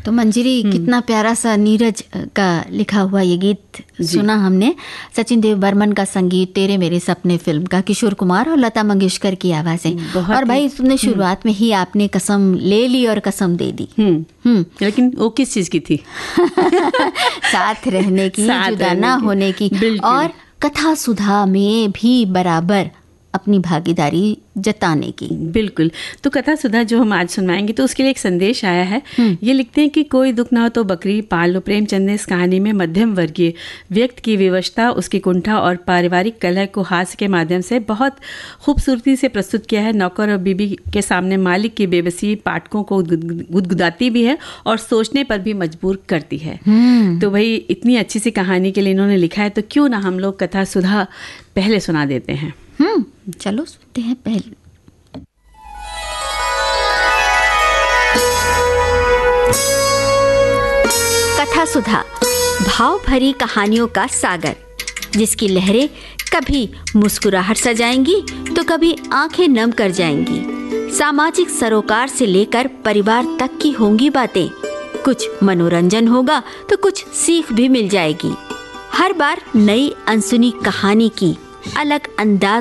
तो मंजरी, कितना प्यारा सा नीरज का लिखा हुआ ये गीत सुना हमने। सचिन देव बर्मन का संगीत, तेरे मेरे सपने फिल्म का किशोर कुमार और लता मंगेशकर की आवाज़ें। और भाई तुमने शुरुआत में ही आपने कसम ले ली और कसम दे दी। लेकिन वो किस चीज़ की थी? साथ रहने की, जुदा ना होने की, और कथा सुधा में भी बराबर अपनी भागीदारी जताने की। बिल्कुल। तो कथा सुधा जो हम आज सुनवाएंगे तो उसके लिए एक संदेश आया है। ये लिखते हैं कि कोई दुख ना हो तो बकरी पाल लो। प्रेमचंद ने इस कहानी में मध्यम वर्गीय व्यक्ति की विवशता, उसकी कुंठा और पारिवारिक कलह को हास्य के माध्यम से बहुत खूबसूरती से प्रस्तुत किया है। नौकर और बीबी के सामने मालिक की बेबसी पाठकों को गुदगुदाती भी है और सोचने पर भी मजबूर करती है। तो भाई इतनी अच्छी सी कहानी के लिए इन्होंने लिखा है, तो क्यों ना हम लोग कथा सुधा पहले सुना देते हैं। चलो सुनते हैं पहले। कथा सुधा, भाव भरी कहानियों का सागर, जिसकी लहरें कभी मुस्कुराहट सजाएंगी तो कभी आंखें नम कर जाएंगी। सामाजिक सरोकार से लेकर परिवार तक की होंगी बातें। कुछ मनोरंजन होगा तो कुछ सीख भी मिल जाएगी। हर बार नई अनसुनी कहानी की अलग अंदाज